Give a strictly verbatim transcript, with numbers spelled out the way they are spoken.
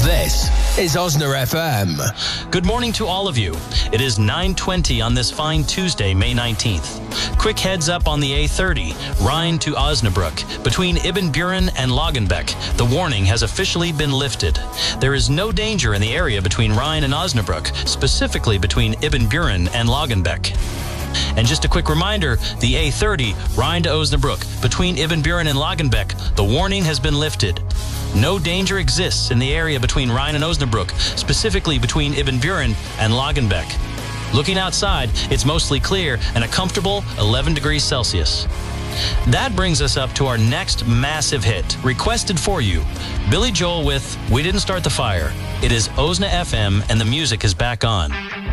This is Osna F M. Good morning to all of you. It is nine twenty on this fine Tuesday, May nineteenth. Quick heads up on the A thirty, Rhine to Osnabrück, between Ibn Buren and Lagenbeck. The warning has officially been lifted. There is no danger in the area between Rhine and Osnabrück, specifically between Ibn Buren and Lagenbeck. And just a quick reminder, the A thirty, Rhine to Osnabrück, between Ibn Buren and Lagenbeck, the warning has been lifted. No danger exists in the area between Rhine and Osnabrück, specifically between Ibn Buren and Lagenbeck. Looking outside, it's mostly clear and a comfortable eleven degrees Celsius. That brings us up to our next massive hit, requested for you. Billy Joel with We Didn't Start the Fire. It is Osna F M and the music is back on.